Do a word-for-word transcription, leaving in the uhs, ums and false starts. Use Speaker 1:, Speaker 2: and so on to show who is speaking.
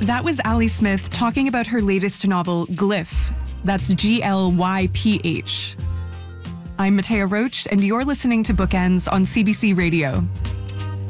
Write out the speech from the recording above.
Speaker 1: That was Ali Smith talking about her latest novel, Glyph. That's G L Y P H. I'm Matea Roach, and you're listening to Bookends on C B C Radio.